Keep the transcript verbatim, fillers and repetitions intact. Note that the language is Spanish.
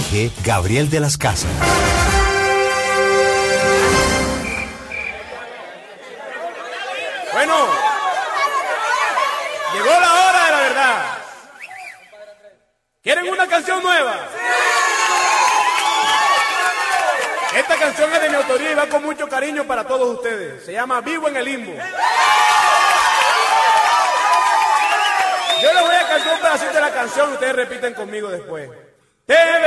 Dirige Gabriel de las Casas. Bueno, llegó la hora de la verdad. ¿Quieren una canción nueva? Esta canción es de mi autoría y va con mucho cariño para todos ustedes. Se llama Vivo en el Limbo. Yo les voy a cantar un pedacito de la canción y ustedes repiten conmigo después. Te